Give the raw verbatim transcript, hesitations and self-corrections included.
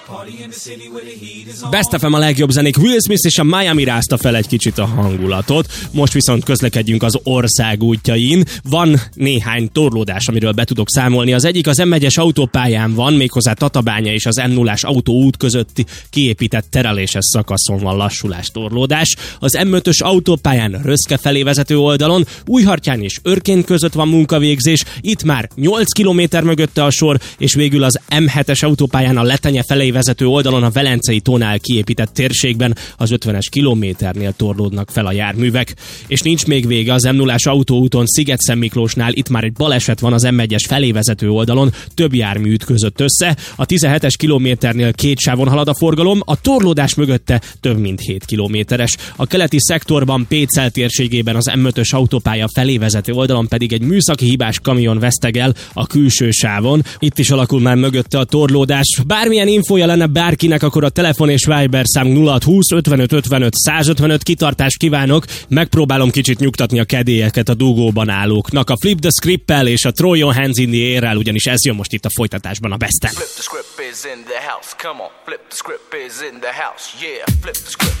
Best ef em a legjobb zenék. Will Smith és a Miami rázta fel egy kicsit a hangulatot. Most viszont közlekedjünk az ország útjain. Van néhány torlódás, amiről be tudok számolni. Az egyik az em egyes autópályán van, méghozzá Tatabánya és az em nullás autóút közötti kiépített tereléses szakaszon van lassulás, torlódás. Az em ötös autópályán Röszke felé vezető oldalon, Újhartyán és Örkény között van munkavégzés. Itt már nyolc kilométer mögötte a sor, és végül az em hetes autópályán a Letenye felé vezető oldalon a Velencei tónál kiépített térségben az ötvenes kilométernél torlódnak fel a járművek. És nincs még vége az em nullás autóúton Sziget-Szentmiklósnál, itt már egy baleset van az em egyes felé vezető oldalon, több jármű ütközött össze. A tizenhetes kilométernél két sávon halad a forgalom, a torlódás mögötte több mint hét kilométeres. A keleti szektorban Pécel térségében az em ötös autópálya felé vezető oldalon pedig egy műszaki hibás kamion vesztegel a külső sávon. Itt is alakul már mögötte a torlódás. Bármilyen infója lenne bárkinek, akkor a telefon és Viber szám nulla hat húsz ötvenöt ötvenöt százötvenöt. Kitartást kívánok, megpróbálom kicsit nyugtatni a kedélyeket a dugóban állóknak. A Flip the Script-el és a Throw Your Hands in the Air-rel, ugyanis ez jön most itt a folytatásban a Besten. Flip the script is in the house, come on. Flip the script is in the house, yeah. Flip the script.